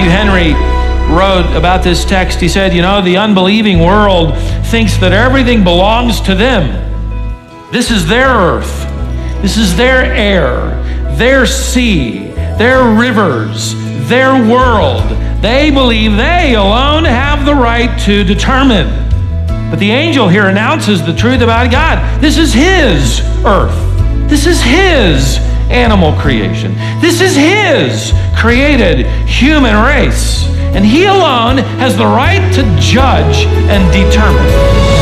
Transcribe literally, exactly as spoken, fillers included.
Matthew Henry wrote about this text. He said, you know, the unbelieving world thinks that everything belongs to them. This is their earth. This is their air, their sea, their rivers, their world. They believe they alone have the right to determine. But the angel here announces the truth about God. This is his earth. This is his animal creation. This is his created human race. And he alone has the right to judge and determine.